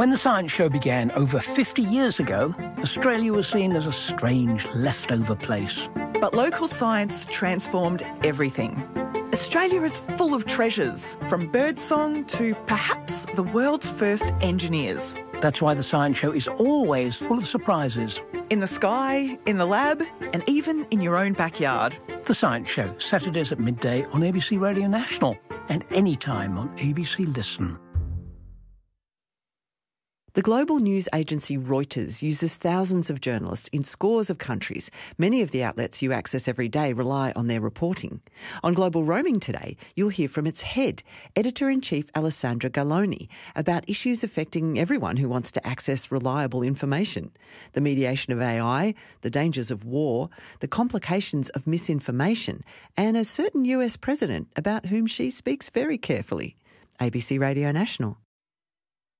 When the Science Show began over 50 years ago, Australia was seen as a strange leftover place. But local science transformed everything. Australia is full of treasures, from birdsong to perhaps the world's first engineers. That's why the Science Show is always full of surprises. In the sky, in the lab, and even in your own backyard. The Science Show, Saturdays at midday on ABC Radio National and anytime on ABC Listen. The global news agency Reuters uses thousands of journalists in scores of countries. Many of the outlets you access every day rely on their reporting. On Global Roaming today, you'll hear from its head, Editor-in-Chief Alessandra Galloni, about issues affecting everyone who wants to access reliable information. The mediation of AI, the dangers of war, the complications of misinformation, and a certain US president about whom she speaks very carefully. ABC Radio National.